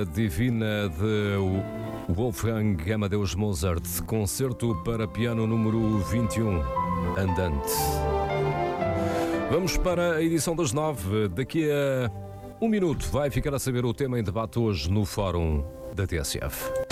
Divina de Wolfgang Amadeus Mozart, concerto para piano número 21, Andante. Vamos para a edição das 9. Daqui a um minuto vai ficar a saber o tema em debate hoje no Fórum da TSF.